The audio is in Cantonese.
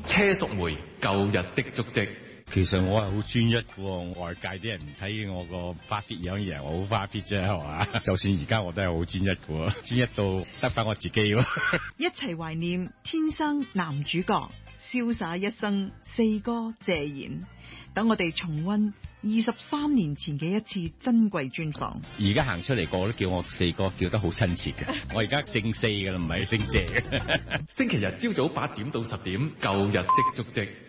車淑梅舊日的足跡。 其實我係好專一嘅，外界啲人唔睇我個花 fit 樣嘢，我好花 fit 啫，係嘛？就算而家我都係好專一嘅，專一到得翻我自己喎。 一齊懷念天生男主角，瀟灑一生四哥謝賢。等我哋重溫23年前嘅一次珍貴專訪。 而家行出嚟個個都叫我四哥，叫得好親切嘅。我而家姓四嘅啦，唔係姓謝嘅。 星期日朝早8點到10點，舊日的足跡。